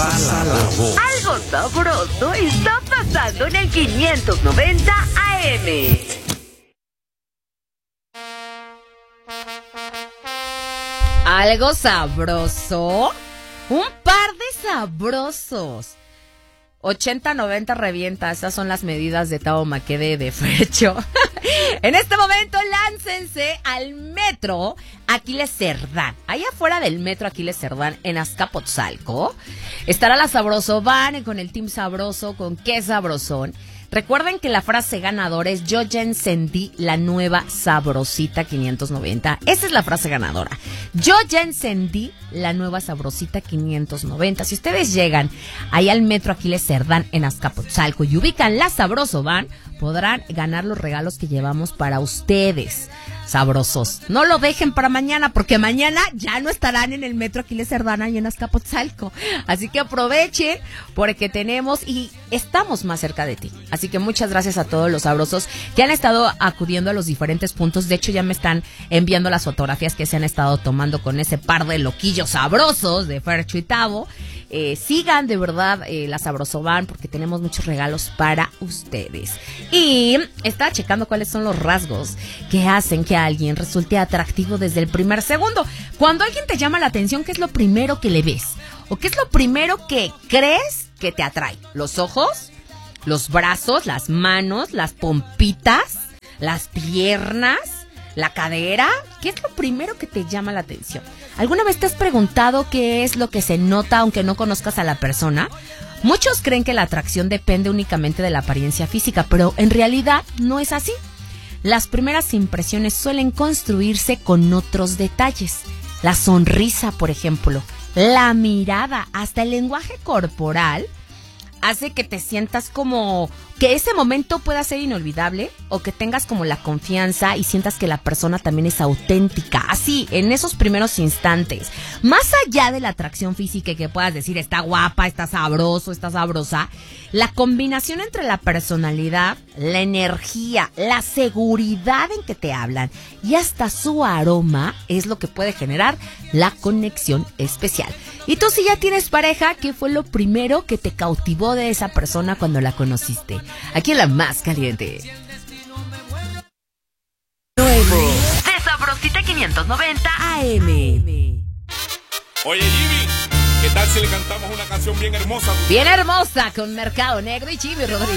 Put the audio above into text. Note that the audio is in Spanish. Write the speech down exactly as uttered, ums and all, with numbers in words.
pasa la voz. Algo sabroso está pasando en el quinientos noventa A M. Algo sabroso. Un par de sabrosos. ochenta noventa revienta. Esas son las medidas de Tavo Maquede de Fercho. En este momento láncense al metro Aquiles Cerdán. Allá afuera del metro Aquiles Cerdán en Azcapotzalco estará la Sabroso Van con el Team Sabroso, con Qué Sabrosón. Recuerden que la frase ganadora es: yo ya encendí la nueva Sabrosita quinientos noventa. Esa es la frase ganadora. Yo ya encendí la nueva Sabrosita quinientos noventa. Si ustedes llegan ahí al metro Aquiles Cerdán en Azcapotzalco y ubican la Sabroso Van, podrán ganar los regalos que llevamos para ustedes. Sabrosos. No lo dejen para mañana, porque mañana ya no estarán en el metro Aquiles Cerdán y en Azcapotzalco. Así que aprovechen, porque tenemos y estamos más cerca de ti. Así que muchas gracias a todos los sabrosos que han estado acudiendo a los diferentes puntos. De hecho, ya me están enviando las fotografías que se han estado tomando con ese par de loquillos sabrosos de Fercho y Tavo. Eh, sigan de verdad eh, la Sabroso Van, porque tenemos muchos regalos para ustedes. Y estaba checando cuáles son los rasgos que hacen que alguien resulte atractivo desde el primer segundo. Cuando alguien te llama la atención, ¿qué es lo primero que le ves? ¿O qué es lo primero que crees que te atrae? ¿Los ojos? ¿Los brazos? ¿Las manos? ¿Las pompitas? ¿Las piernas? ¿La cadera? ¿Qué es lo primero que te llama la atención? ¿Alguna vez te has preguntado qué es lo que se nota aunque no conozcas a la persona? Muchos creen que la atracción depende únicamente de la apariencia física, pero en realidad no es así. Las primeras impresiones suelen construirse con otros detalles. La sonrisa, por ejemplo, la mirada, hasta el lenguaje corporal hace que te sientas como que ese momento pueda ser inolvidable, o que tengas como la confianza y sientas que la persona también es auténtica, así, en esos primeros instantes. Más allá de la atracción física y que puedas decir está guapa, está sabroso, está sabrosa, la combinación entre la personalidad, la energía, la seguridad en que te hablan y hasta su aroma es lo que puede generar la conexión especial. Y tú, si ya tienes pareja, ¿qué fue lo primero que te cautivó de esa persona cuando la conociste? Aquí en la más caliente. Nuevo de Sabrosita quinientos noventa A M. Oye, Jimmy, ¿qué tal si le cantamos una canción bien hermosa? Bien hermosa, con Mercado Negro y Jimmy Rodríguez.